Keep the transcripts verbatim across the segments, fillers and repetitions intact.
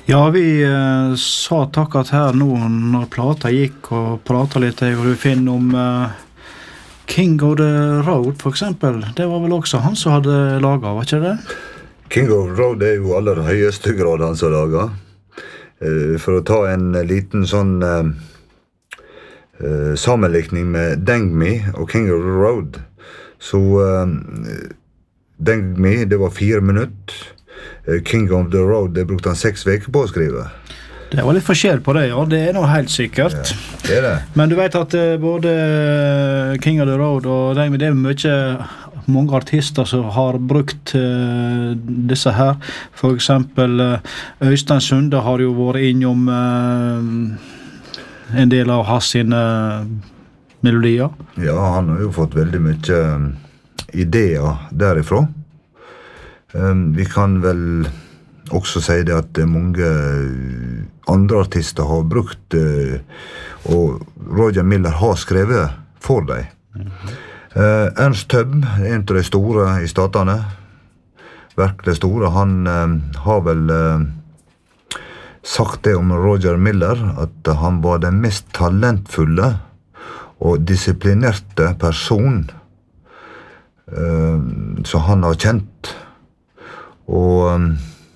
Ja, vi eh, sa takket her nå når plata gikk og pratet litt, jeg og du Finn, om eh, King of the Road for eksempel. Det var vel også han som hadde laget, var ikke det? King of the Road er jo aller høyeste grad han som laget. Eh, for å ta en liten sånn eh, eh, sammenlikning med Deng Mi og King of the Road, så eh, Deng Mi, det var fire minutter. King of the Road, det brukte han seks veker på å skrive. Det var litt forskjell på det, ja. Det er noe helt sikkert. Ja, det er det. Men du vet at uh, både King of the Road og det, det er mye, mange artister som har brukt uh, disse her. For eksempel uh, Øystein Sunde har jo vært innom uh, en del av hans sine melodier. Ja, han har jo fått veldig mye um, ideer derifra. Um, vi kan vel også si det at mange andre artister har brukt uh, og Roger Miller har skrevet for dem. Mm-hmm. uh, Ernst Tubb, en av de store i statene, virkelig store, han uh, har vel uh, sagt det om Roger Miller, at han var den mest talentfulle og disiplinerte person uh, som han har kjent. Og um,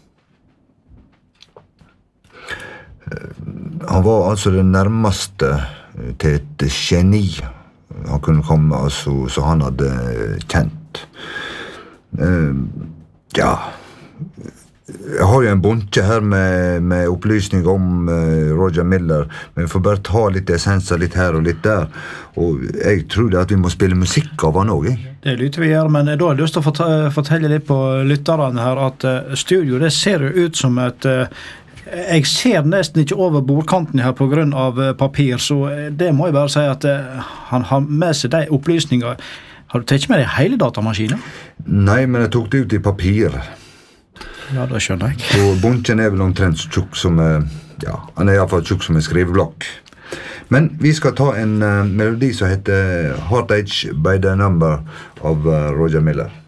han var altså det nærmeste til et geni han kunne komme, altså, så han hadde kjent. Uh, ja, jeg har jo en bunke her med, med opplysning om uh, Roger Miller, men vi får bare ta litt essenser litt her og litt der, og jeg tror det at vi må spille musikk av han også, ikke? Det lytter vi gjør, men da har jeg lyst til å fortelle litt på lytterne her at uh, studio, det ser jo ut som et uh, jeg ser nesten ikke over bordkanten her på grunn av uh, papir, så uh, det må jeg bare si at uh, han har med seg de opplysninger. Har du tatt med deg hele datamaskinen? Nei, men jeg tok det ut i papir. Ja, det skjønner jeg. Og bunken er vel omtrent så tjukk som, ja, han er i hvert fall tjukk som en skriveblokk. Men vi skal ta en uh, melodi som heter Heartache by the Number av uh, Roger Miller.